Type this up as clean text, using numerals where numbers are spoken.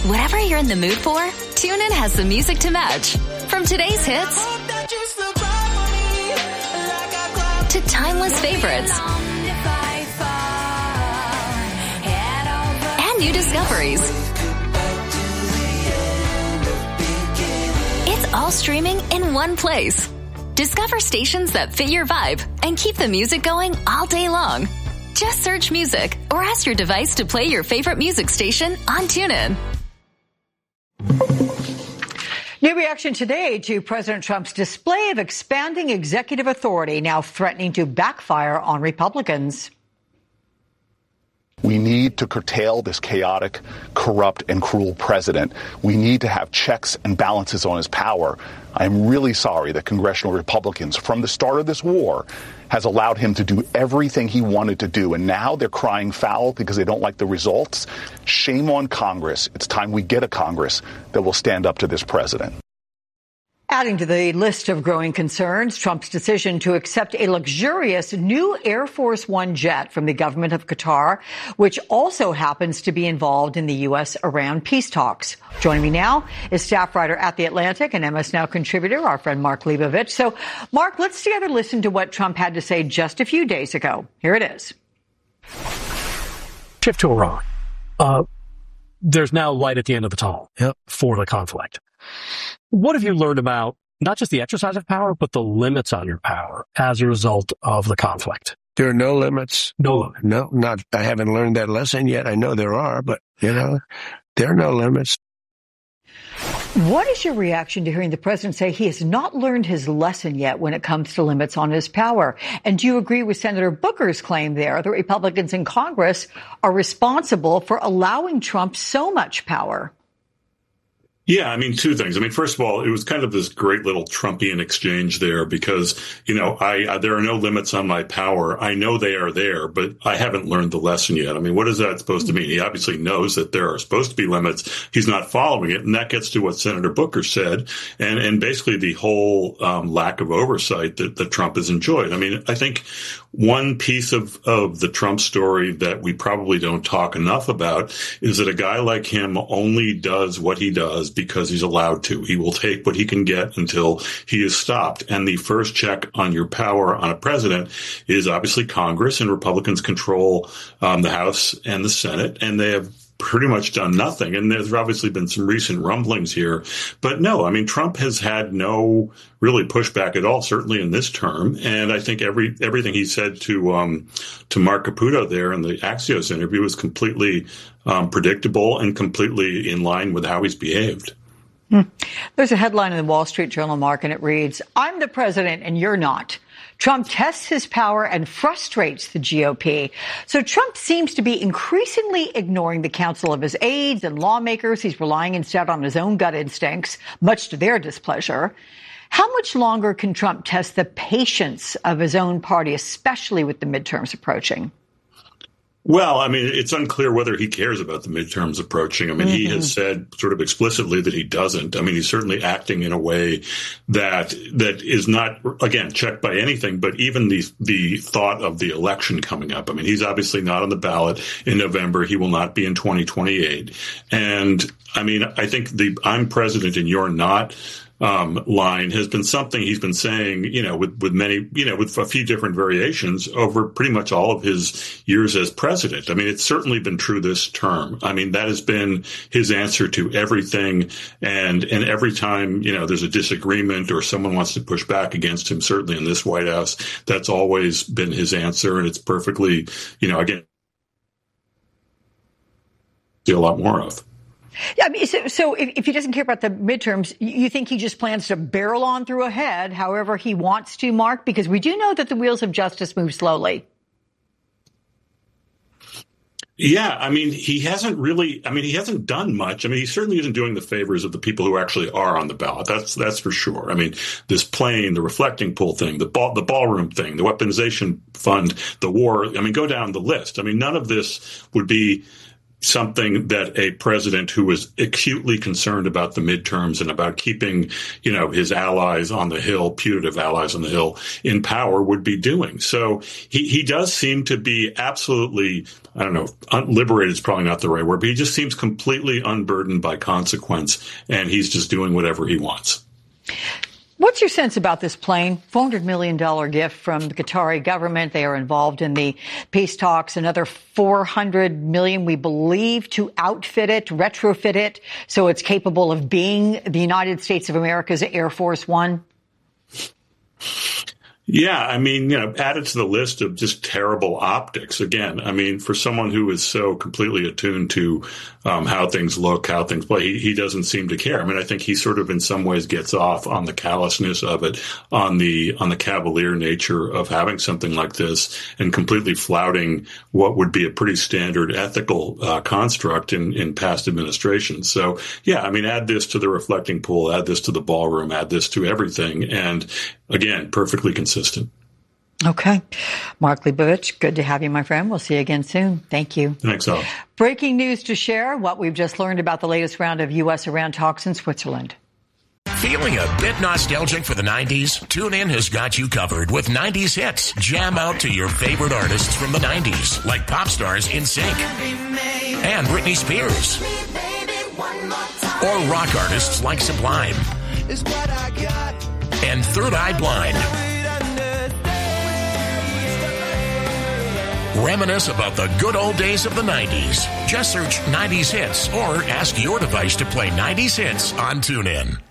Whatever you're in the mood for, TuneIn has the music to match. From today's hits to timeless favorites and new discoveries. It's all streaming in one place. Discover stations that fit your vibe and keep the music going all day long. Just search music or ask your device to play your favorite music station on TuneIn. New reaction today to President Trump's display of expanding executive authority, now threatening to backfire on Republicans. We need to curtail this chaotic, corrupt, and cruel president. We need to have checks and balances on his power. I am really sorry that congressional Republicans, from the start of this war, has allowed him to do everything he wanted to do. And now they're crying foul because they don't like the results. Shame on Congress. It's time we get a Congress that will stand up to this president. Adding to the list of growing concerns, Trump's decision to accept a luxurious new Air Force One jet from the government of Qatar, which also happens to be involved in the U.S.-Iran peace talks. Joining me now is staff writer at The Atlantic and MS Now contributor, our friend Mark Leibovich. So, Mark, let's together listen to what Trump had to say just a few days ago. Here it is. Shift to Iran. There's now light at the end of the tunnel for the conflict. What have you learned about not just the exercise of power, but the limits on your power as a result of the conflict? There are no limits. No limits. No, not. I haven't learned that lesson yet. I know there are, but, there are no limits. What is your reaction to hearing the president say he has not learned his lesson yet when it comes to limits on his power? And do you agree with Senator Booker's claim there that Republicans in Congress are responsible for allowing Trump so much power? Yeah, I mean, two things. I mean, first of all, it was kind of this great little Trumpian exchange there because, there are no limits on my power. I know they are there, but I haven't learned the lesson yet. I mean, what is that supposed to mean? He obviously knows that there are supposed to be limits. He's not following it. And that gets to what Senator Booker said and basically the whole lack of oversight that Trump has enjoyed. I mean, I think one piece of the Trump story that we probably don't talk enough about is that a guy like him only does what he does because he's allowed to. He will take what he can get until he is stopped. And the first check on your power on a president is obviously Congress, and Republicans control the House and the Senate, and they have pretty much done nothing. And there's obviously been some recent rumblings here. But no, I mean, Trump has had no really pushback at all, certainly in this term. And I think everything he said to Mark Caputo there in the Axios interview was completely predictable and completely in line with how he's behaved. There's a headline in the Wall Street Journal, Mark, and it reads, "I'm the president and you're not. Trump tests his power and frustrates the GOP." So Trump seems to be increasingly ignoring the counsel of his aides and lawmakers. He's relying instead on his own gut instincts, much to their displeasure. How much longer can Trump test the patience of his own party, especially with the midterms approaching? Well, I mean, it's unclear whether he cares about the midterms approaching. I mean, he has said sort of explicitly that he doesn't. I mean, he's certainly acting in a way that is not, again, checked by anything, but even the thought of the election coming up. I mean, he's obviously not on the ballot in November. He will not be in 2028. And I mean, I think the "I'm president and you're not" line has been something he's been saying, with many, with a few different variations over pretty much all of his years as president. I mean, it's certainly been true this term. I mean, that has been his answer to everything. And every time, there's a disagreement or someone wants to push back against him, certainly in this White House, that's always been his answer. And it's perfectly, again, see a lot more of. Yeah, I mean, so if he doesn't care about the midterms, you think he just plans to barrel on through ahead however he wants to, Mark? Because we do know that the wheels of justice move slowly. Yeah, I mean, he hasn't done much. I mean, he certainly isn't doing the favors of the people who actually are on the ballot. That's for sure. I mean, this plane, the reflecting pool thing, the ballroom thing, the weaponization fund, the war. I mean, go down the list. I mean, none of this would be something that a president who was acutely concerned about the midterms and about keeping, his allies on the Hill, putative allies on the Hill, in power would be doing. So he does seem to be absolutely, I don't know, liberated is probably not the right word, but he just seems completely unburdened by consequence, and he's just doing whatever he wants. What's your sense about this plane? $400 million gift from the Qatari government. They are involved in the peace talks. Another $400 million, we believe, to outfit it, retrofit it, so it's capable of being the United States of America's Air Force One. Yeah, I mean, added to the list of just terrible optics. Again, I mean, for someone who is so completely attuned to how things look, how things play, he doesn't seem to care. I mean, I think he sort of in some ways gets off on the callousness of it, on the cavalier nature of having something like this, and completely flouting what would be a pretty standard ethical construct in past administrations. So, yeah, I mean, add this to the reflecting pool, add this to the ballroom, add this to everything, and again, perfectly consistent. Okay. Mark Leibovich, good to have you, my friend. We'll see you again soon. Thank you. Thanks, Al. Breaking news to share, what we've just learned about the latest round of U.S.-Iran talks in Switzerland. Feeling a bit nostalgic for the 90s? TuneIn has got you covered with 90s hits. Jam out to your favorite artists from the 90s, like pop stars NSYNC and Britney Spears, or rock artists like Sublime and Third Eye Blind. Reminisce about the good old days of the 90s. Just search 90s Hits or ask your device to play 90s Hits on TuneIn.